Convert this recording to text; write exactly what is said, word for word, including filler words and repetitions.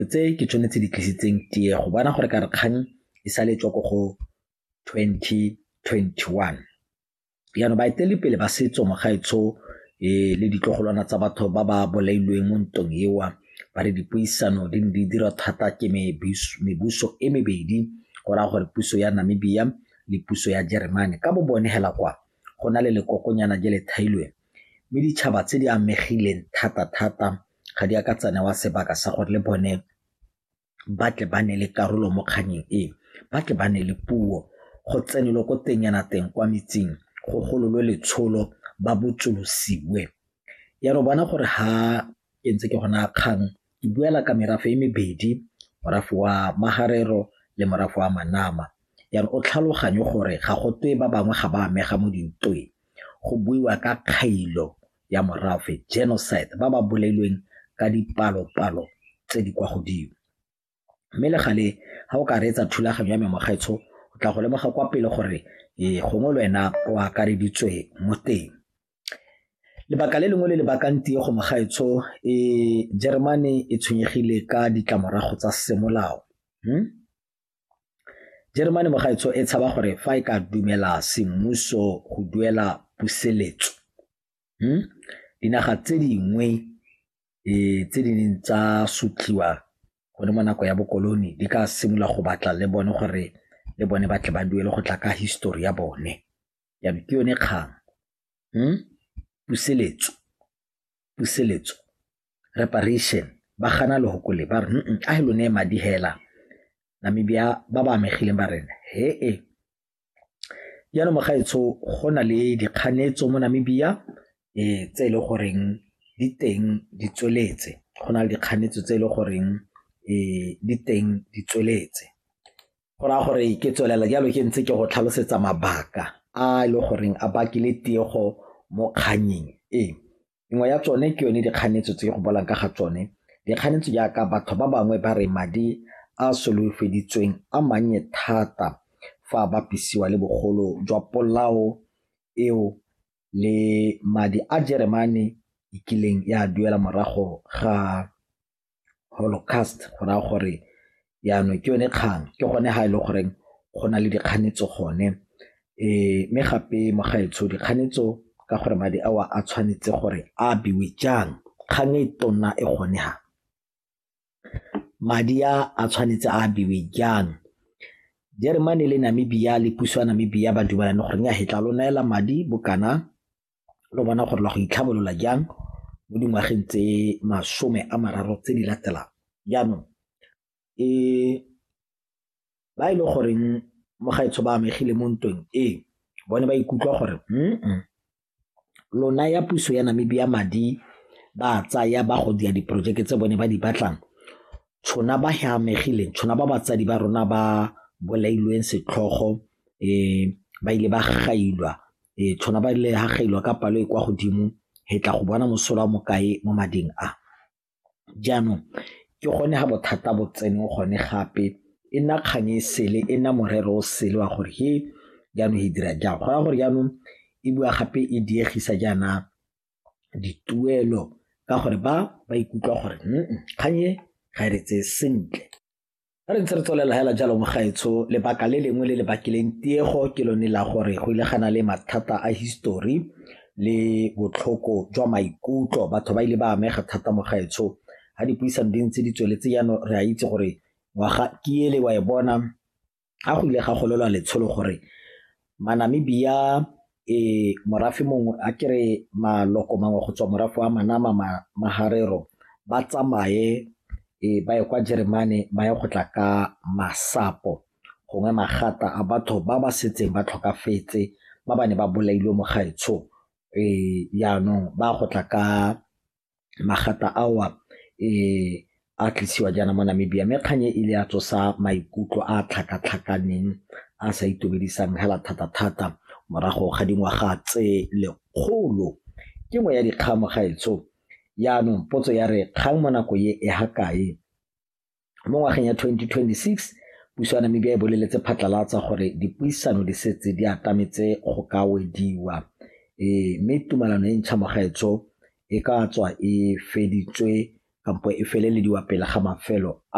tse ke tsone tse di tlisitseng tie go bona gore ka re kgang e sale tswa go twenty twenty-one. Yaanong baeteledipele ba setso mo gaetsho e le ditlogolwana tsa batho ba ba bolailweng mo ntong ewa ba re dipuisano di ne di dira thata ke mebuso e mebedi go raya gore puso ya Namibia le puso ya Germany ka bo bone hela kwa go na le lekokonyana je le thailweng mme ditšhaba tse di amegileng thata-thata ga di ka tsanewa sebaka sa gore le bone ba tle ba ne le karolo mo kganyeng e ba tle ba ne le puo go tsenelo ko teng yana teng kwa metsing go gololo letsholo ba botsolosiwe. Ya re bona gore ha ke ntse ke gona kgang ke buela ka merafe e mebedi, morafe wa Maharero le morafe wa Manama. Ya re o tlhaloganye gore ga go twe ba bangwe ga ba amega mo dintweng go buiwa ka kgailo ya morafe genocide ba ba bolailweng ka dipalo-palo tse di kwa godimo. Mme le gale ha o ka reetsa thulaganyo ya me mo gaetsho o tla go lemoga kwa pele gore e gongwe le wena o akareditswe mo teng. Lebaka le lengwe le le bakang tie go mo gaetsho e Germany e tshwenyegile ka ditlamorago tsa semolao. Hmm? Germany mo gaetsho e tshaba gore fa e ka dumela semmuso go duela puseletso. Hmm? Dinaga tse dingwe e tse di neng tsa sutliwa go le mo nako ya bokoloni di ka simolola go batla le bone gore le bone ba tle ba duele go tla ka history ya bone. Ya ke yone kgang. Hmm? Puseletso. Puseletso. Reparation. Ba gana le hokole ba re a helo ne madi hela. Namibia ba ba amegileng ba rena. He e. Yaanong mo gaetsho go na le dikganetso mo Namibia e tse le goreng di teng di tsweletse. Go na le dikganetso tse le goreng e di teng di tsweletse. Go ra gore ke tswelela jalo ke ntse ke go tlhalosetsa mabaka a le goreng a bakile tiego mo kganyeng e engwe ya tsone ke yone dikganetso tse go bolang ka ga tsone dikganetso jaaka batho ba bangwe ba re madi a solofeditsweng a mannye thata fa ba pisiwa le bogolo jwa polao eo le madi a Germany e kileng ya duela morago ga Holocaust go raya gore yaanong ke yone kgang ke gone ha e le goreng go na le dikganetso gone e me gape mo gaetsho dikganetso ka gore madi a a tshwanetse gore a biwe jang kgang e tona e gone ha madi a a tshwanetse a biwe jang. Germany le Namibia le puso ya Namibia ba dumelane gore nya hetla lo naela madi bokana lo bona gore la go itlhabolola jang mo dingwageng tse masome a mararo tse di latelang. Jaanong e ba ile goreng mo gaetsho ba amegile mo ntweng e bone ba ikutlwa gore mm lona ya puso ya Namibia madi ba tsaya ba go dia diprojeke tse bone ba di batlang tshona ba ha amegile tshona ba batsadi ba rona ba bolailweng setlhogo e ba ile ba gailwa e tshona ba ile ha gailwa ka palo e kwa godimo hetla go bona mosola mo kae mo mading a. Jaanong ke gone ha bothata bo tsene gone gape e nna kganye sele e nna morero o sele wa gore he jaanong e dira jang go ra gore jaanong e bua gape e diegisa jana dituelo ka gore ba ba ikutlwa gore kganye ga re tse sentle. Re ntse re tsolela hela jalo mo gaetsho lebaka le lengwe le le bakileng tiego ke lone la gore go ile gana le mathata a history le botlhoko jwa maikutlo batho ba ile ba amega thata mo gaetsho ha dipuisano di ntse di tsweletse jaanong re a itse gore ngwaga ke ele wa e bona a go ile ga gololwa letsholo gore Manamibia e morafe mongwe a kere maloko mangwe go tswa morafe wa Manama Maharero ba tsamaye e ba ye kwa Germany ba ye go tla ka masapo gongwe magata a batho ba ba setseng ba tlhokafetse ba bane ba bolailwe mo gaetsho e yaanong ba go tla ka magata awa e a tlisiwa jana mo Namibia me kganye ile ya tsosa maikutlo a tlhakatlhakaneng a sa itobedisang hela thata-thata morago ga dingwaga tse lekgolo ke ngwe ya dikgang gaetsho. Yaanong potso ya re kgang mo nako ye e ha kae mo ngwageng ya twenty twenty-six puso ya Namibia e boleletse phatlalatsa gore dipuisano di setse di atametse go ka wediwa e mme tumalano e ntšha mo gaetsho e ka tswa e feditswe kampo e felelediwa pele ga mafelo